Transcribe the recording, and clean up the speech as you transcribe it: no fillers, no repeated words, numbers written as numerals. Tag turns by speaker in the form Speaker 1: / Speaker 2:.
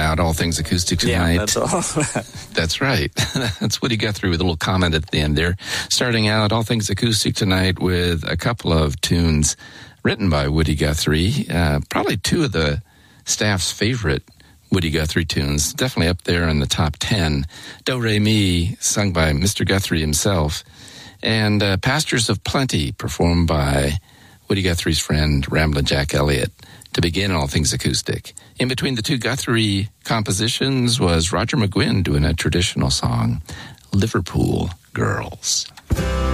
Speaker 1: out All Things Acoustic tonight.
Speaker 2: Yeah, that's all.
Speaker 1: That's right. That's Woody Guthrie with a little comment at the end there. Starting out All Things Acoustic tonight with a couple of tunes written by Woody Guthrie. Probably two of the staff's favorite Woody Guthrie tunes. Definitely up there in the top 10. Do Re Mi, sung by Mr. Guthrie himself. And Pastures of Plenty, performed by Woody Guthrie's friend, Ramblin' Jack Elliott, to begin All Things Acoustic. In between the two Guthrie compositions was Roger McGuinn doing a traditional song, Liverpool Girls.